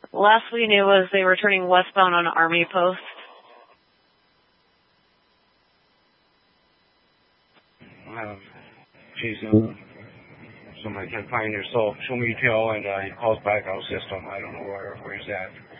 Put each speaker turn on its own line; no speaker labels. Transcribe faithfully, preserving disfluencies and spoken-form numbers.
Last we knew was they were turning westbound on Army Post.
Um, geez, uh, somebody can find your social media and uh, he calls back out system. I don't know where, where he's at.